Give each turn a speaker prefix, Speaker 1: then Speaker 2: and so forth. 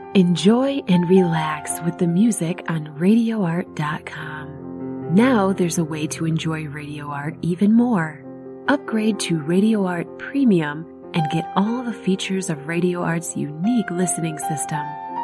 Speaker 1: Enjoy and relax with the music on RadioArt.com. Now there's a way to enjoy Radio Art even more. Upgrade to Radio Art Premium and get all the features of Radio Art's unique listening system.